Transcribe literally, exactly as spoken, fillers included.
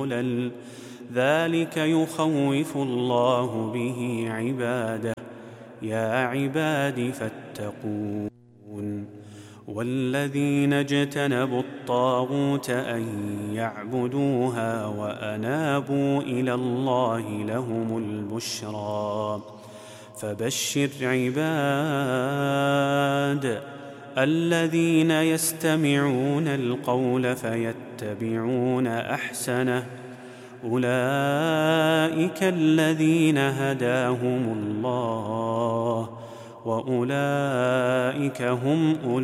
الظلل ذلك يخوف الله به عباده يا عباد فاتقون والذين اجتنبوا الطاغوت أن يعبدوها وأنابوا إلى الله لهم البشرى فبشر عباد الذين يستمعون القول فيتبعون أحسنه أولئك الذين هداهم الله وأولئك هم أولو